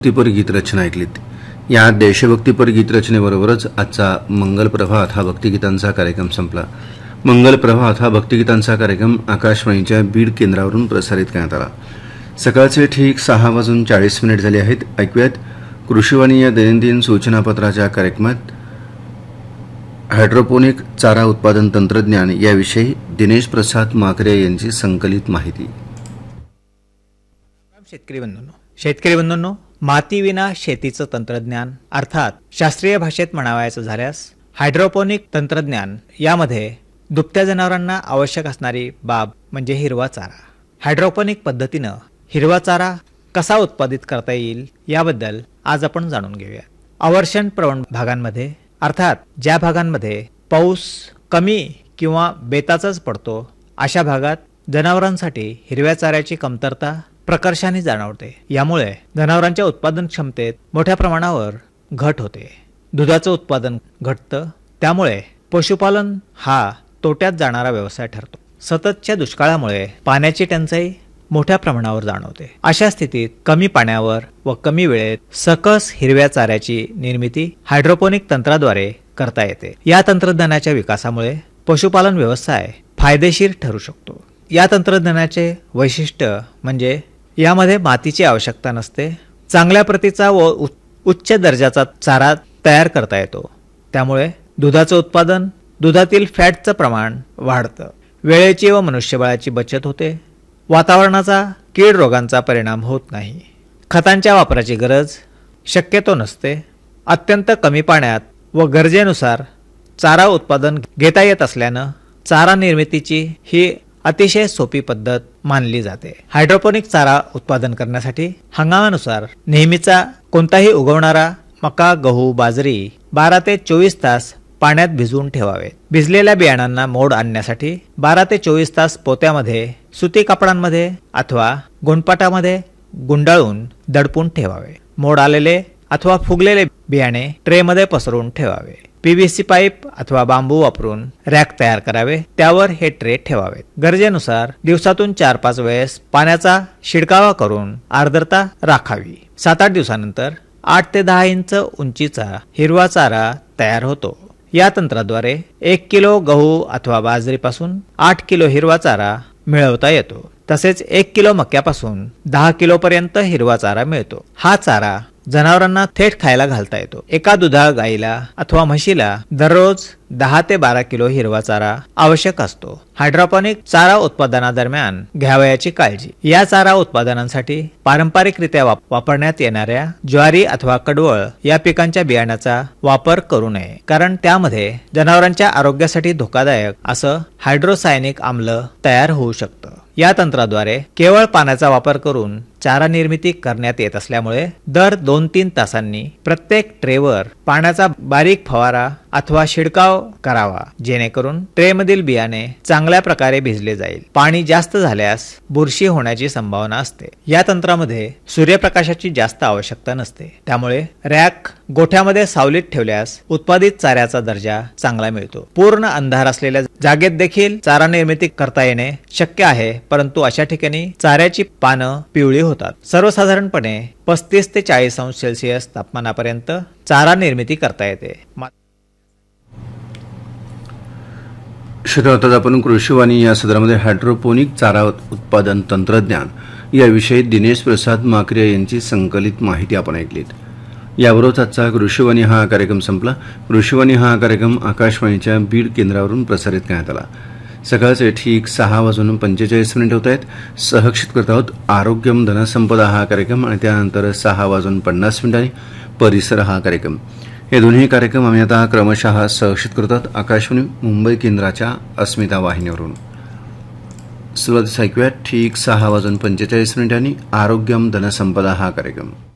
भक्तीपर गीतरचना ऐकलीत. या देशभक्तीपर गीतरचनेबरोबरच आजचा मंगल प्रभात हा भक्तिगीतांचा कार्यक्रम संपला. मंगल प्रभात हा भक्तिगीतांचा कार्यक्रम आकाशवाणीच्या बीड केंद्रावरून प्रसारित करण्यात आला. सकाळचे ठीक 6:40 झाले आहेत. ऐकूयात कृषीवाणी या दैनंदिन सूचनापत्राच्या कार्यक्रमात हायड्रोपोनिक चारा उत्पादन तंत्रज्ञान याविषयी दिनेश प्रसाद माकरे यांची संकलित माहिती. शेतकरी बंधूंनो, मातीविना शेतीचं तंत्रज्ञान अर्थात शास्त्रीय भाषेत म्हणावायचं झाल्यास हायड्रोपोनिक तंत्रज्ञान यामध्ये दुभत्या जनावरांना आवश्यक असणारी बाब म्हणजे हिरवा चारा. हायड्रोपोनिक पद्धतीनं हिरवा चारा कसा उत्पादित करता येईल याबद्दल आज आपण जाणून घेऊया. अवर्षण प्रवण भागांमध्ये अर्थात ज्या भागांमध्ये पाऊस कमी किंवा बेताचाच पडतो अशा भागात जनावरांसाठी हिरव्या चाऱ्याची कमतरता प्रकर्षाने जाणवते. यामुळे जनावरांच्या उत्पादन क्षमतेत मोठ्या प्रमाणावर घट होते. दुधाचं उत्पादन घटतं. त्यामुळे पशुपालन हा तोट्यात जाणारा व्यवसाय ठरतो. सततच्या दुष्काळामुळे पाण्याची टंचाई मोठ्या प्रमाणावर जाणवते. अशा स्थितीत कमी पाण्यावर व कमी वेळेत सकस हिरव्या चाऱ्याची निर्मिती हायड्रोपोनिक तंत्राद्वारे करता येते. या तंत्रज्ञानाच्या विकासामुळे पशुपालन व्यवसाय फायदेशीर ठरू शकतो. या तंत्रज्ञानाचे वैशिष्ट्य म्हणजे यामध्ये मातीची आवश्यकता नसते. चांगल्या प्रतीचा व उच्च दर्जाचा चारा तयार करता येतो. त्यामुळे दुधाचं उत्पादन, दुधातील फॅटचं प्रमाण वाढतं. वेळेची व मनुष्यबळाची बचत होते. वातावरणाचा कीड रोगांचा परिणाम होत नाही. खतांच्या वापराची गरज शक्यतो नसते. अत्यंत कमी पाण्यात व गरजेनुसार चारा उत्पादन घेता येत असल्यानं चारा निर्मितीची ही अतिशय सोपी पद्धत मानली जाते. हायड्रोपोनिक चारा उत्पादन करण्यासाठी हंगामानुसार नेहमीचा कोणताही उगवणारा मका, गहू, बाजरी 12 ते 24 तास पाण्यात भिजवून ठेवावे. भिजलेल्या बियाणांना मोड आणण्यासाठी 12 ते 24 तास पोत्यामध्ये, सुती कापडांमध्ये अथवा गोंडपाटामध्ये गुंडाळून दडपून ठेवावे. मोड आलेले अथवा फुगलेले बियाणे ट्रेमध्ये पसरून ठेवावे. पीव्हीसी पाईप अथवा बांबू वापरून रॅक तयार करावे. त्यावर हे ट्रे ठेवावेत. गरजेनुसार दिवसातून 4-5 वेळेस पाण्याचा शिडकावा करून आर्द्रता राखावी. 7-8 दिवसानंतर 8 ते 10 इंच उंचीचा हिरवा चारा तयार होतो. या तंत्राद्वारे 1 किलो गहू अथवा बाजरीपासून 8 किलो हिरवा चारा मिळवता येतो. तसेच 1 किलो मक्यापासून 10 किलो पर्यंत हिरवा चारा मिळतो. हा चारा जनावरांना थेट खायला घालता येतो. एका दुधाळ गाईला अथवा म्हशीला दररोज 10 ते 12 किलो हिरवा चारा आवश्यक असतो. हायड्रोपोनिक चारा उत्पादनादरम्यान घ्यावयाची काळजी. या चारा उत्पादनांसाठी पारंपरिकरित्या वापरण्यात येणाऱ्या ज्वारी अथवा कडवळ या पिकांच्या बियाण्याचा वापर करू नये. कारण त्यामध्ये जनावरांच्या आरोग्यासाठी धोकादायक असं हायड्रोसायनिक आम्ल तयार होऊ शकतं. या तंत्राद्वारे केवळ पाण्याचा वापर करून चारा निर्मिती करण्यात येत असल्यामुळे दर 2-3 तासांनी प्रत्येक ट्रेवर पाण्याचा बारीक फवारा अथवा शिडकाव करावा, जेणेकरून ट्रेमधील बियाणे चांगल्या प्रकारे भिजले जाईल. पाणी जास्त झाल्यास बुरशी होण्याची संभावना असते. या तंत्रामध्ये सूर्यप्रकाशाची जास्त आवश्यकता नसते. त्यामुळे रॅक गोठ्यामध्ये सावलीत ठेवल्यास उत्पादित चाऱ्याचा दर्जा चांगला मिळतो. पूर्ण अंधार असलेल्या जागेत देखील चारा निर्मिती करता येणे शक्य आहे, परंतु अशा ठिकाणी चाऱ्याची पानं पिवळी होतात. सर्वसाधारणपणे 35 ते 40 अंश सेल्सिअस तापमानापर्यंत चारा निर्मिती करता येते. श्रोता, आपण कृषीवाणी या सदरामध्ये हायड्रोपोनिक चारा उत्पादन तंत्रज्ञान याविषयी दिनेश प्रसाद माकरे यांची संकलित माहिती आपण ऐकलीत. याबरोबरच आजचा कृषीवाणी हा कार्यक्रम संपला. कृषीवाणी हा कार्यक्रम आकाशवाणीच्या बीड केंद्रावरून प्रसारित करण्यात आला. सकाळचे ठीक 6:45 होत आहेत. सहक्षित करत आहोत आरोग्यम धनसंपदा हा कार्यक्रम आणि त्यानंतर 6:50 परिसर हा कार्यक्रम. हे दोन्ही कार्यक्रम आम्ही आता क्रमशः सहक्षित करतात आकाशवाणी मुंबई केंद्राच्या अस्मिता वाहिनीवरून. सुरुवातीस ऐकूयात ठीक 6:45 आरोग्यम धनसंपदा हा कार्यक्रम.